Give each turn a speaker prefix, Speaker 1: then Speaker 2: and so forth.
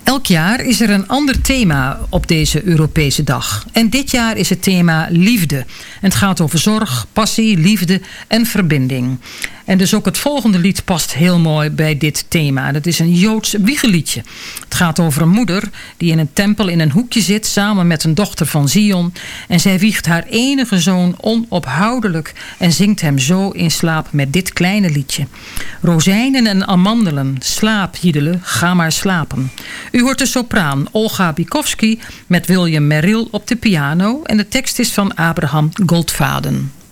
Speaker 1: Elk jaar is er een ander thema op deze Europese dag. En dit jaar is het thema liefde. En het gaat over zorg, passie, liefde en verbinding. En dus ook het volgende lied past heel mooi bij dit thema. Dat is een Joods wiegeliedje. Het gaat over een moeder die in een tempel in een hoekje zit samen met een dochter van Zion. En zij wiegt haar enige zoon onophoudelijk en zingt hem zo in slaap met dit kleine liedje. Rozijnen en amandelen, slaap Jiedele, ga maar slapen. U hoort de sopraan Olga Bikowski met William Merrill op de piano en de tekst is van Abraham Goldfaden.